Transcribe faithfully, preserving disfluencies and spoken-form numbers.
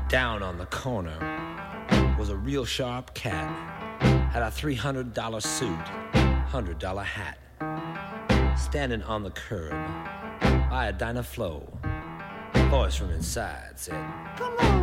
Down on the corner was a real sharp cat. Had a three hundred dollar suit, one hundred dollar hat. Standing on the curb by a Dynaflow. A voice from inside said, "Come on,